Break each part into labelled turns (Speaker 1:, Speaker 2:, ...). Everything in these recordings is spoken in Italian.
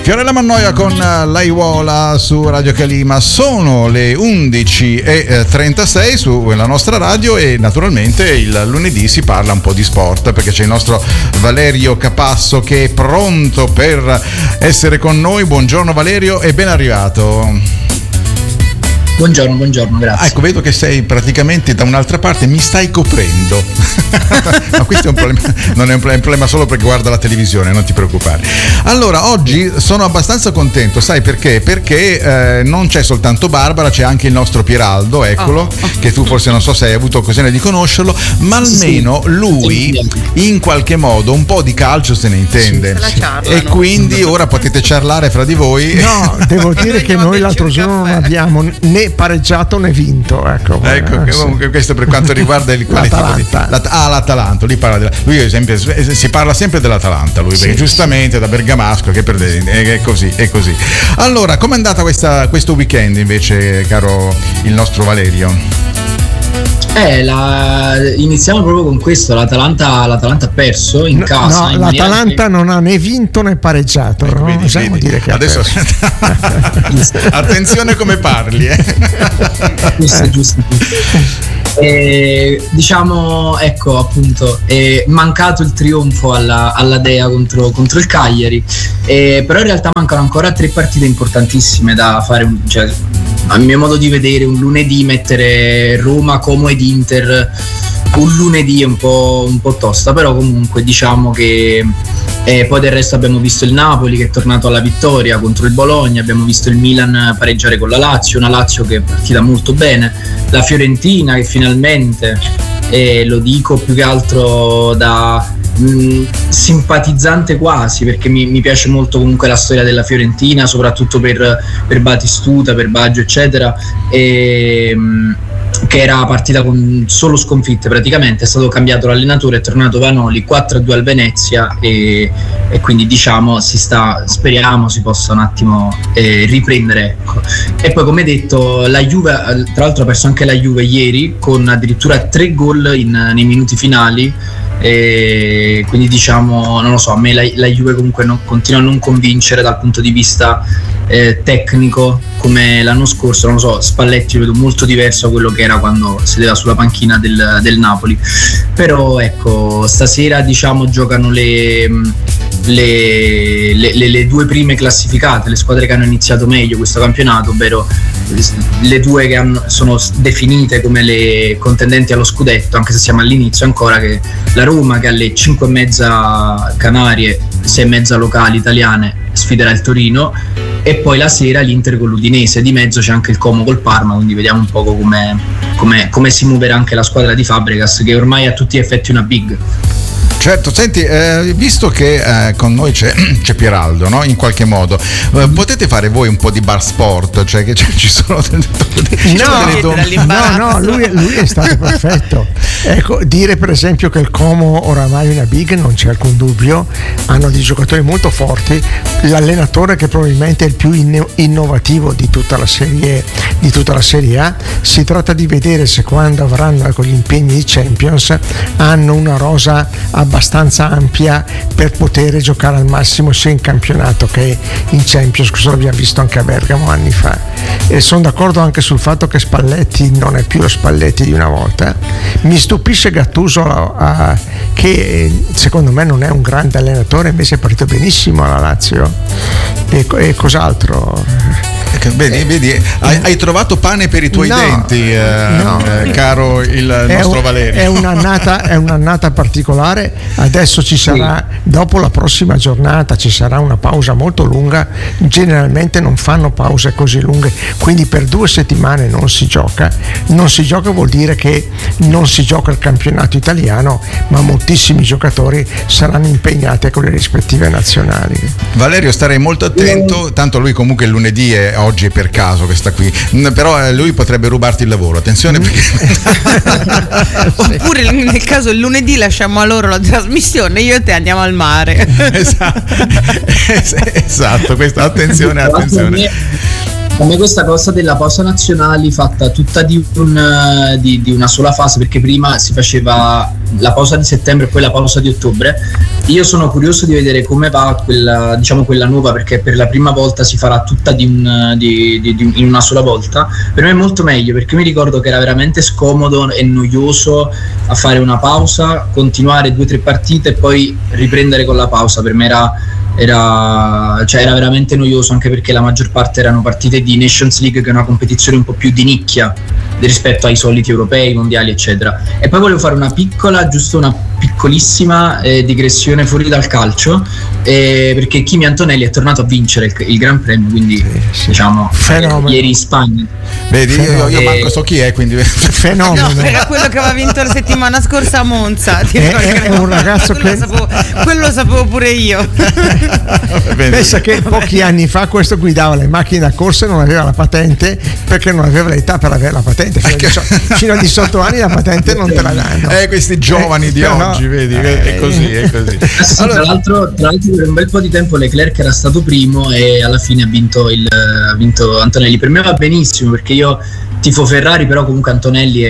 Speaker 1: Fiorella Mannoia con l'Aiuola su Radio Calima. Sono le 11:36 sulla nostra radio e naturalmente il lunedì si parla un po' di sport perché c'è il nostro Valerio Capasso che è pronto per essere con noi. Buongiorno Valerio e ben arrivato.
Speaker 2: Buongiorno, grazie.
Speaker 1: Ecco, vedo che sei praticamente da un'altra parte, mi stai coprendo. Ma questo è un problema, non è un problema solo perché guarda la televisione, non ti preoccupare. Allora, oggi sono abbastanza contento, sai perché? Perché non c'è soltanto Barbara, c'è anche il nostro Pieraldo, eccolo, che tu forse non so se hai avuto occasione di conoscerlo, ma almeno lui in qualche modo un po' di calcio se ne intende. E quindi ora potete ciarlare fra di voi.
Speaker 3: No, devo dire che noi l'altro giorno non abbiamo né pareggiato né vinto, ecco
Speaker 1: comunque questo per quanto riguarda il
Speaker 3: l'Atalanta.
Speaker 1: L'Atalanta, lui esempio, si parla sempre dell'Atalanta lui, perché giustamente da bergamasco che è così. Allora, com'è andata questo weekend invece, caro il nostro Valerio?
Speaker 2: Iniziamo proprio con questo. L'Atalanta ha perso in casa.
Speaker 3: No, l'Atalanta non ha né vinto né pareggiato.
Speaker 1: Ecco,
Speaker 3: no?
Speaker 1: vedi.
Speaker 3: Dire che
Speaker 1: adesso attenzione come parli.
Speaker 2: Giusto. Diciamo, ecco, appunto, è mancato il trionfo alla Dea contro il Cagliari, però in realtà mancano ancora 3 partite importantissime da fare, cioè, a mio modo di vedere un lunedì mettere Roma, Como ed Inter un lunedì è un po' tosta, però comunque diciamo che poi del resto abbiamo visto il Napoli che è tornato alla vittoria contro il Bologna, abbiamo visto il Milan pareggiare con la Lazio, una Lazio che è partita molto bene, la Fiorentina che finalmente, lo dico più che altro da simpatizzante quasi, perché mi piace molto comunque la storia della Fiorentina, soprattutto per Batistuta, per Baggio eccetera, che era partita con solo sconfitte praticamente, è stato cambiato l'allenatore, è tornato Vanoli, 4-2 al Venezia e quindi diciamo speriamo si possa un attimo riprendere, ecco. E poi come detto la Juve, tra l'altro ha perso anche la Juve ieri con addirittura 3 gol nei minuti finali, e quindi diciamo non lo so, a me la Juve comunque continua a non convincere dal punto di vista tecnico come l'anno scorso, non lo so, Spalletti lo vedo molto diverso a quello che era quando sedeva sulla panchina del Napoli, però ecco stasera diciamo giocano le 2 prime classificate, le squadre che hanno iniziato meglio questo campionato, ovvero le 2 che sono definite come le contendenti allo scudetto, anche se siamo all'inizio ancora, che la Roma che alle 5:30 Canarie, 6:30 locali italiane sfiderà il Torino, e poi la sera l'Inter con l'Udinese, di mezzo c'è anche il Como col Parma, quindi vediamo un poco come si muoverà anche la squadra di Fabregas, che ormai a tutti gli effetti è una big.
Speaker 1: Certo, senti, visto che con noi c'è Pieraldo, no? In qualche modo, potete fare voi un po' di bar sport, cioè che ci sono
Speaker 3: No, lui è stato perfetto. Ecco, dire per esempio che il Como oramai è una big non c'è alcun dubbio, hanno dei giocatori molto forti, l'allenatore che probabilmente è il più innovativo di tutta la serie A. Si tratta di vedere se quando avranno gli impegni di Champions hanno una rosa abbastanza ampia per poter giocare al massimo sia in campionato che in Champions. Questo l'abbiamo visto anche a Bergamo anni fa, e sono d'accordo anche sul fatto che Spalletti non è più lo Spalletti di una volta. Mi stupisce Gattuso, che secondo me non è un grande allenatore, invece è partito benissimo alla Lazio, e cos'altro.
Speaker 1: Vedi, hai trovato pane per i tuoi denti, caro il nostro Valerio.
Speaker 3: È un'annata particolare. Adesso ci sarà, dopo la prossima giornata ci sarà una pausa molto lunga, generalmente non fanno pause così lunghe, quindi per 2 settimane non si gioca, vuol dire che non si gioca il campionato italiano, ma moltissimi giocatori saranno impegnati con le rispettive nazionali.
Speaker 1: Valerio, starei molto attento, tanto lui comunque il lunedì oggi è per caso che sta qui, però lui potrebbe rubarti il lavoro, attenzione perché
Speaker 4: oppure nel caso il lunedì lasciamo a loro la trasmissione, io e te andiamo al mare.
Speaker 1: Esatto, questo, attenzione.
Speaker 2: A me questa cosa della pausa nazionali fatta tutta di una sola fase, perché prima si faceva la pausa di settembre e poi la pausa di ottobre. Io sono curioso di vedere come va quella nuova, perché per la prima volta si farà tutta in una sola volta. Per me è molto meglio, perché mi ricordo che era veramente scomodo e noioso a fare una pausa, continuare 2 o 3 partite e poi riprendere con la pausa. Per me era veramente noioso, anche perché la maggior parte erano partite di Nations League, che è una competizione un po' più di nicchia rispetto ai soliti europei, mondiali eccetera. E poi volevo fare una piccolissima digressione fuori dal calcio, perché Kimi Antonelli è tornato a vincere il Gran Premio, quindi diciamo ieri in Spagna.
Speaker 1: Vedi, io manco so chi è, quindi
Speaker 3: fenomeno.
Speaker 4: No, era quello che aveva vinto la settimana scorsa a Monza.
Speaker 3: È un ragazzo
Speaker 4: quello lo sapevo pure io.
Speaker 3: Pensa che pochi anni fa questo guidava le macchine da corsa e non aveva la patente, perché non aveva l'età per avere la patente. Fino a 18 anni la patente non te la danno.
Speaker 1: Questi giovani di oggi, vedi, è così.
Speaker 2: Sì, allora, tra l'altro per un bel po' di tempo Leclerc era stato primo e alla fine ha vinto Antonelli. Per me va benissimo, perché io tifo Ferrari, però comunque Antonelli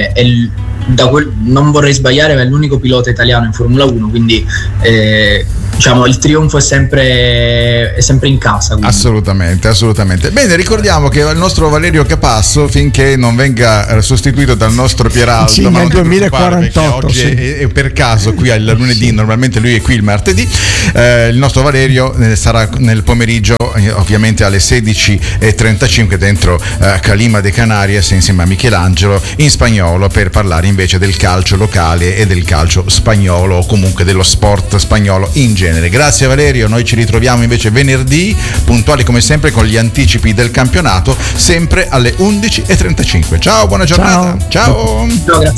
Speaker 2: non vorrei sbagliare, ma è l'unico pilota italiano in Formula 1, quindi diciamo il trionfo è sempre in casa. Quindi.
Speaker 1: Assolutamente. Bene, ricordiamo che il nostro Valerio Capasso, finché non venga sostituito dal nostro Pieraldo,
Speaker 3: sì, nel 2048,
Speaker 1: oggi è per caso qui al lunedì, sì. Normalmente lui è qui il martedì. Il nostro Valerio sarà nel pomeriggio, ovviamente alle 16:35 dentro Calima de Canarias insieme a Michelangelo in spagnolo, per parlare invece del calcio locale e del calcio spagnolo, o comunque dello sport spagnolo in genere. Grazie Valerio, noi ci ritroviamo invece venerdì puntuali come sempre con gli anticipi del campionato, sempre alle 11:35. Ciao, buona giornata. Ciao.
Speaker 2: Grazie.